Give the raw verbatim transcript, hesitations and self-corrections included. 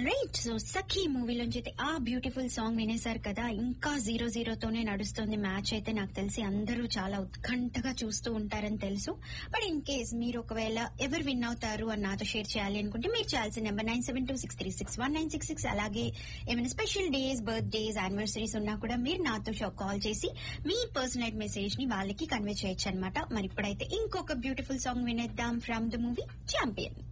Right so సఖీ మూవీలోంచి అయితే ఆ beautiful song వినేశారు కదా. ఇంకా జీరో జీరోతోనే నడుస్తుంది మ్యాచ్ అయితే. నాకు తెలిసి అందరూ చాలా ఉత్కంఠగా చూస్తూ ఉంటారని తెలుసు. బట్ ఇన్ కేస్ మీరు ఒకవేళ ఎవరు విన్ అవుతారు అని నాతో షేర్ చేయాలి అనుకుంటే మీరు చేయాల్సిన number nine seven two six three six one nine six six. అలాగే ఏమైనా special days, birth days, anniversaries ఉన్నా కూడా మీరు నాతో కాల్ చేసి మీ పర్సనల్ మెసేజ్ ని వాళ్ళకి కన్వే చేయొచ్చు అనమాట. మరి ఇప్పుడైతే ఇంకొక బ్యూటిఫుల్ సాంగ్ వినేద్దాం ఫ్రమ్ ద మూవీ ఛాంపియన్.